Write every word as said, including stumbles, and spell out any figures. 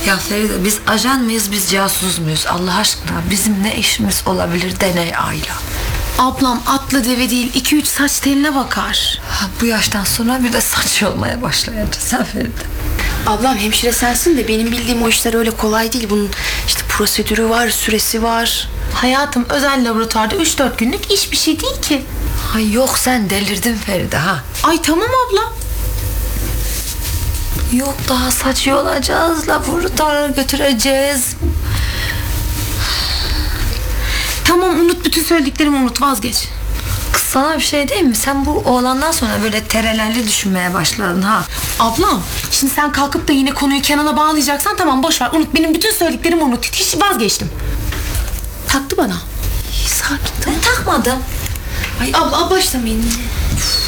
Ya Feride, biz ajan mıyız, biz casus muyuz? Allah aşkına bizim ne işimiz olabilir deney Ayla. Ablam atla deve değil, iki üç saç teline bakar. Ha, bu yaştan sonra bir de saç olmaya başlayacağız sen Feride. Ablam hemşire sensin de benim bildiğim o işler öyle kolay değil. Bunun işte prosedürü var, süresi var. Hayatım, özel laboratuvarda üç dört günlük iş bir şey değil ki. Ay yok, sen delirdin Feride ha. Ay tamam abla. Yok, daha saç yolacağız, laboratuvara götüreceğiz. Tamam, unut, bütün söylediklerimi unut, vazgeç. Kız, sana bir şey diyeyim mi? Sen bu oğlandan sonra böyle terelerli düşünmeye başladın ha. Ablam, şimdi sen kalkıp da yine konuyu Kenan'a bağlayacaksan tamam, boş ver, unut, benim bütün söylediklerimi unut. Hiç vazgeçtim. Taktı bana. İyi, sakin, tamam. Takmadım. Ay abla başlamayın.